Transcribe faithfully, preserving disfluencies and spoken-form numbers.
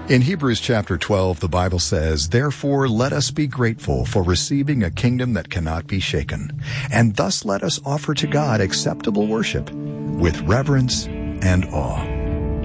In Hebrews chapter twelve, the Bible says, "Therefore let us be grateful for receiving a kingdom that cannot be shaken, and thus let us offer to God acceptable worship with reverence and awe."